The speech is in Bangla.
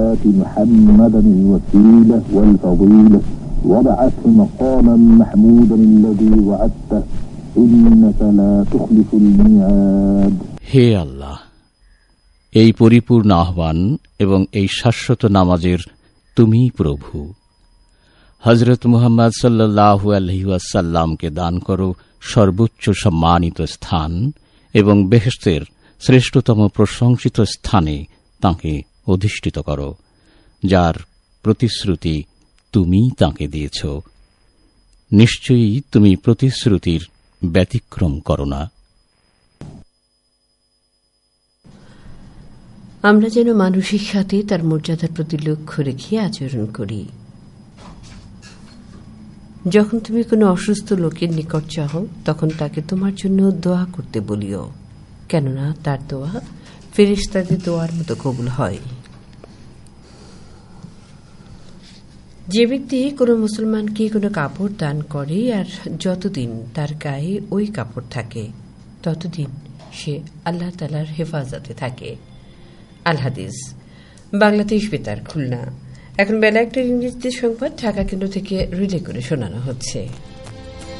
محمدا الوسيلة والفضيلة وابعثه مقاما محمودا الذي وعدته إنك لا تخلف الميعاد. হে আল্লাহ, এই পরিপূর্ণ আহ্বান এবং এই শাশ্বত নামাজের তুমি প্রভু। হযরত মুহাম্মদ সাল্লাল্লাহু আলাইহি ওয়াসাল্লামকে দান করো সর্বোচ্চ সম্মানিত স্থান এবং বেহেশতের শ্রেষ্ঠতম প্রশংসিত স্থানে তাঁকে অধিষ্ঠিত করো, যার প্রতিশ্রুতি তুমি তাঁকে দিয়েছ। নিশ্চয়ই তুমি প্রতিশ্রুতির ব্যতিক্রম করো না। আমরা যেন মানুষের সাথে তার মর্যাদার প্রতি লক্ষ্য রেখে আচরণ করি। যখন তুমি কোনো অসুস্থ লোকের নিকট চাও, তখন তাকে তোমার জন্য দোয়া করতে বলিও, কেননা তার দোয়া ফেরেশতাদের দোয়ার মতো কবুল হয়। যে ব্যক্তি কোনো মুসলমানকে কোনো কাপড় দান করে আর যতদিন তার গায়ে ওই কাপড় থাকে ততদিন সে আল্লাহ তাআলার হেফাজতে থাকে। আল হাদিস, বাংলাদেশ বেতার, খুলনা। এখন বেলা 1টার ইংরেজিতে সংবাদ ঢাকা কেন্দ্র থেকে রিলে করে শোনানো হচ্ছে।